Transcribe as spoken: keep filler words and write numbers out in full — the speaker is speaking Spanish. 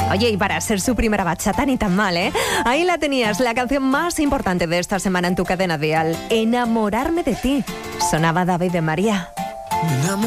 Oye, y para ser su primera bachata ni tan mal, ¿eh? Ahí la tenías, la canción más importante de esta semana en tu cadena dial. Enamorarme de ti. Sonaba David de María.